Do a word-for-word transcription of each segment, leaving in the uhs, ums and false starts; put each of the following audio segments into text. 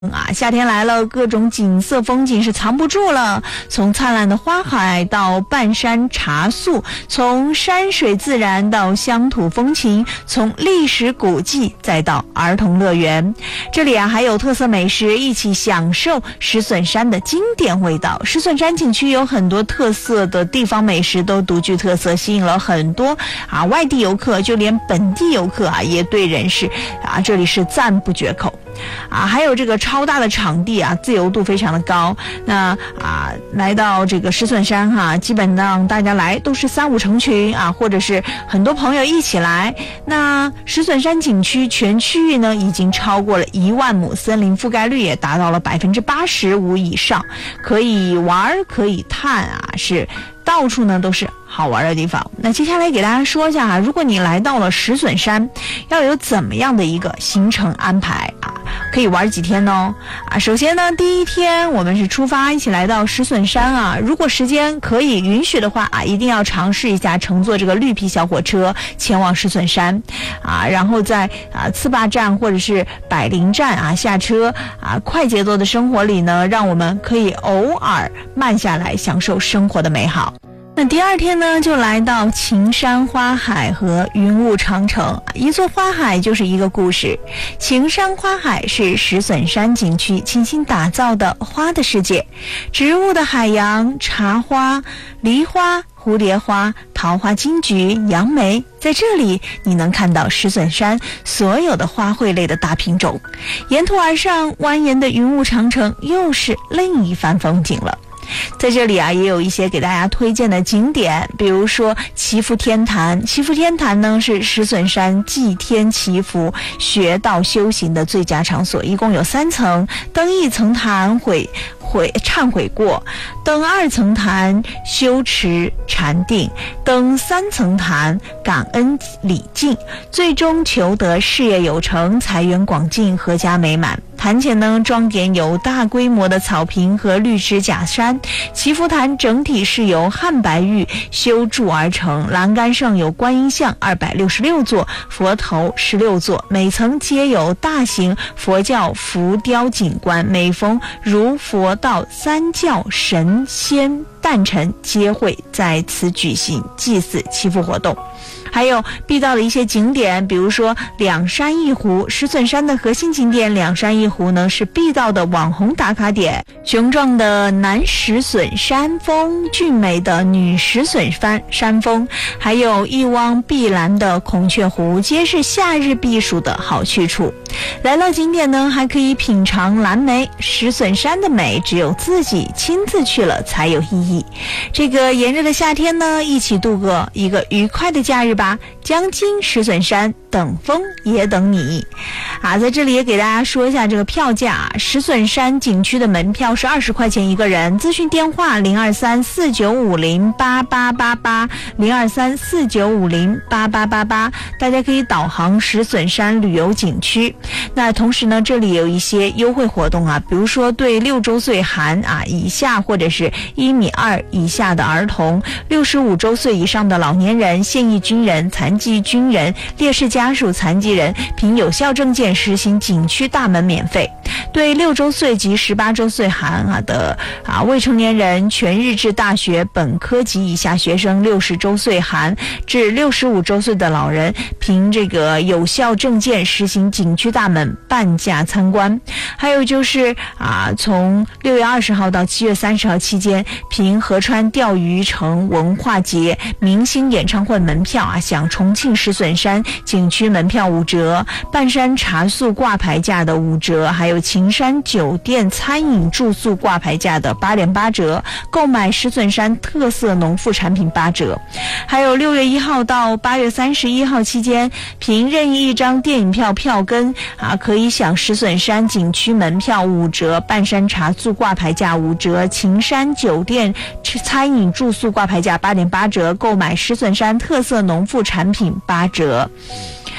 啊，夏天来了，各种景色风景是藏不住了。从灿烂的花海到半山茶宿，从山水自然到乡土风情，从历史古迹再到儿童乐园，这里啊还有特色美食，一起享受石笋山的经典味道。石笋山景区有很多特色的地方美食都独具特色，吸引了很多啊外地游客，就连本地游客啊也对人士啊这里是赞不绝口。啊，还有这个超大的场地啊，自由度非常的高。那啊，来到这个石笋山哈、啊，基本上大家来都是三五成群啊，或者是很多朋友一起来。那石笋山景区全区域呢，已经超过了一万亩，森林覆盖率也达到了百分之八十五以上，可以玩可以探啊，是到处呢都是好玩的地方。那接下来给大家说一下啊，如果你来到了石笋山，要有怎么样的一个行程安排啊？可以玩几天呢？啊，首先呢，第一天我们是出发一起来到石笋山啊，如果时间可以允许的话啊，一定要尝试一下乘坐这个绿皮小火车前往石笋山啊，然后在啊次坝站或者是百灵站啊下车啊，快节奏的生活里呢，让我们可以偶尔慢下来享受生活的美好。那第二天呢，就来到晴山花海和云雾长城。一座花海就是一个故事。晴山花海是石笋山景区精心打造的花的世界，植物的海洋，茶花、梨花、蝴蝶花、桃花、金桔、杨梅，在这里你能看到石笋山所有的花卉类的大品种。沿途而上蜿蜒的云雾长城又是另一番风景了。在这里啊，也有一些给大家推荐的景点，比如说祈福天坛。祈福天坛呢是石笋山祭天祈福、学道修行的最佳场所，一共有三层。登一层坛悔悔忏悔过，登二层坛修持禅定，登三层坛感恩礼敬，最终求得事业有成、财源广进、阖家美满。坛前呢，庄严有大规模的草坪和绿植假山。祈福坛整体是由汉白玉修筑而成，栏杆上有观音像二百六十六座，佛头十六座，每层皆有大型佛教浮雕景观，每逢如佛道三教神仙诞辰皆会在此举行祭祀祈福活动。还有必到的一些景点，比如说两山一湖。石笋山的核心景点两山一湖呢，是必到的网红打卡点。雄壮的南石笋山峰，俊美的女石笋山山峰，还有一汪碧蓝的孔雀湖，皆是夏日避暑的好去处。来到景点呢，还可以品尝蓝莓。石笋山的美，只有自己亲自去了才有意义。这个炎热的夏天呢，一起度过一个愉快的假日吧。将经石笋山，等风也等你啊！在这里也给大家说一下这个票价。石笋山景区的门票是二十块钱一个人，咨询电话零二三四九五零八八八八零二三四九五零八八八八，大家可以导航石笋山旅游景区。那同时呢，这里有一些优惠活动啊，比如说对六周岁含啊以下或者是一米二以下的儿童，六十五周岁以上的老年人、现役军人、残疾军人、烈士家属、残疾人，凭有效证件实行景区大门免费。对六周岁及十八周岁含啊的啊未成年人、全日制大学本科及以下学生，六十周岁含至六十五周岁的老人，凭这个有效证件实行景区大门半价参观。还有就是啊，从六月二十号到七月三十号期间，凭合川钓鱼城文化节明星演唱会门票啊，享重庆石笋山景区门票五折，半山茶宿挂牌价的五折，还有晴山酒店餐饮住宿挂牌价的八点八折，购买石笋山特色农副产品八折。还有六月一号到八月三十一号期间，凭任意一张电影票票根啊，可以享石笋山景区门票五折，半山茶宿挂牌价五折，晴山酒店餐饮住宿挂牌价八点八折，购买石笋山特色农副产品八折。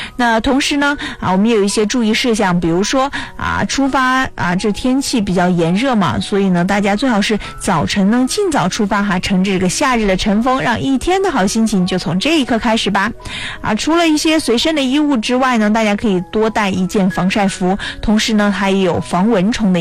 那同时呢啊，我们也有一些注意事项，比如说啊，出发啊，这天气比较炎热嘛，所以呢，大家最好是早晨呢尽早出发哈，乘着这个夏日的晨风，让一天的好心情就从这一刻开始吧。啊，除了一些随身的衣物之外呢，大家可以多带一件防晒服，同时呢，还有防蚊虫的